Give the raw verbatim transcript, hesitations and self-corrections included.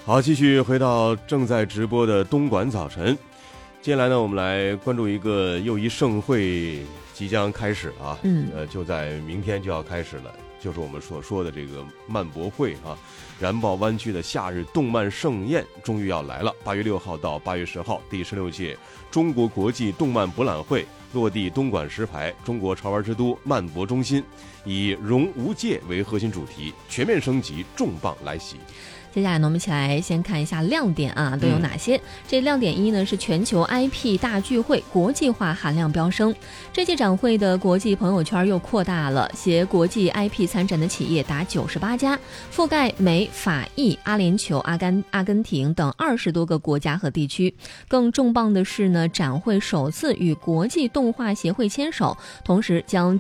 好，继续回到正在直播的东莞早晨。接下来呢，我们来关注一个又一盛会即将开始啊， 嗯， 呃，就在明天就要开始了，就是我们所说的这个漫博会啊，燃爆湾区的夏日动漫盛宴终于要来了。八月六号到八月十号，第十六届中国国际动漫博览会落地东莞石牌中国潮玩之都漫博中心，以融无界为核心主题，全面升级，重磅来袭。 接下来呢，我们一起来先看一下亮点啊，都有哪些？嗯、这亮点一呢是全球 I P 大聚会，国际化含量飙升。这届展会的国际朋友圈又扩大了，携国际 I P 参展的企业达九十八家，覆盖美、法、意、阿联酋、阿根阿根廷等二十多个国家和地区。更重磅的是呢，展会首次与国际动画协会牵手，同时将